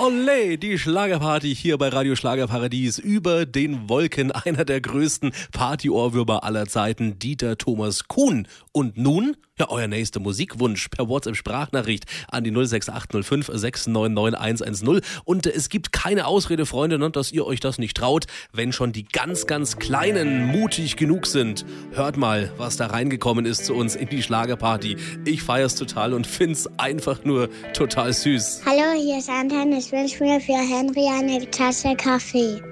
Olé, die Schlagerparty hier bei Radio Schlagerparadies über den Wolken. Einer der größten Partyohrwürmer aller Zeiten, Dieter Thomas Kuhn. Und nun, ja, euer nächster Musikwunsch per WhatsApp-Sprachnachricht an die 06805 699 110. Und es gibt keine Ausrede, Freunde, ne, dass ihr euch das nicht traut, wenn schon die ganz, ganz Kleinen mutig genug sind. Hört mal, was da reingekommen ist zu uns in die Schlagerparty. Ich feier's total und find's einfach nur total süß. Hallo, hier ist Anton. Ich wünsche mir für Henry eine Tasse Kaffee.